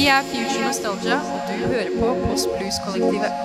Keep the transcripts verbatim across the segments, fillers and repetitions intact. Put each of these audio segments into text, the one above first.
Vi er Future Nostalgia, og du hører på Post Blues-kollektivet.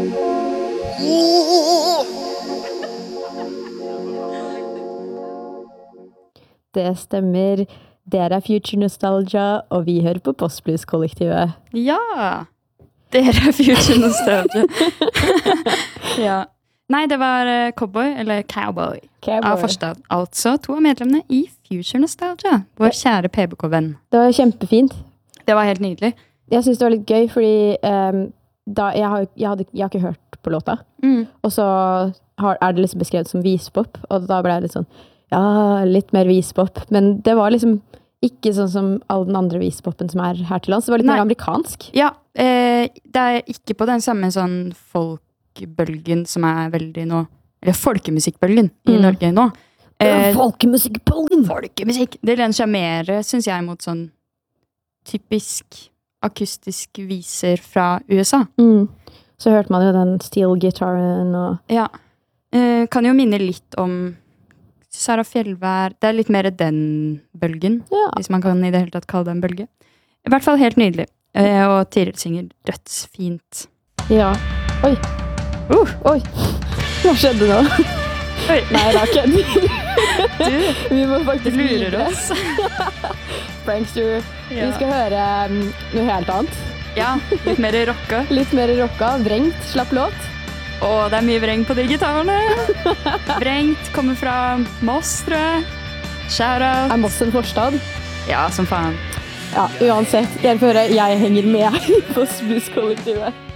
Det stemmer. Dere er Future Nostalgia, og vi hører på Post Blues-kollektivet. Ja, dere er Future Nostalgia. Ja. Nei, det var uh, Cowboy, eller Cowboy, Cowboy. Av Forstad. Altså to av medlemmene i Future Nostalgia, vår kjære P B K-venn. Det var kjempefint. Det var helt nydelig. Jeg synes det var litt gøy, fordi um, da, jeg, har, jeg, hadde, jeg har ikke hørt på låta. Mm. Og så har, er det liksom beskrevet som vispop, og da ble jeg litt sånn, ja, litt mer vispop. Men det var liksom ikke sånn som all den andre vispopen som er her til lands. Det var litt Nei. mer amerikansk. Ja, eh, det er ikke på den samme sånn folkbølgen som er veldig nå, eller folkemusikkbølgen i Mm. Norge nå. Eh, Folkemusikkbølgen! folkemusikk! Det lener seg mer, synes jeg, mot sånn typisk akustisk viser fra U S A. Mm. Så hørte man jo den steel-gitaren og... Ja. Eh, kan jo minne litt om Sara Fjellvær. Det er litt mer den bølgen, Ja. hvis man kan i det hele tatt kalle det en bølge. I hvert fall helt nydelig. Eh, og Tiril synger dødsfint. Ja. Oi. Uh. Oi. Hva skjedde nå? Oi. Nei, det er kødd. Du, Vi må du faktisk lurer videre. oss. Prankster. Ja. Vi skal høre um, noe helt annet. Ja, litt mer rocka. Litt mer rocka. Vrengt, slapp låt. Og det er mye vreng på de gitarene. Vrengt kommer fra Moss, tror jeg. Shoutout. Er Moss en forstad? Ja, som faen. Ja, uansett. Dere får høre, jeg henger med på Blues-kollektivet.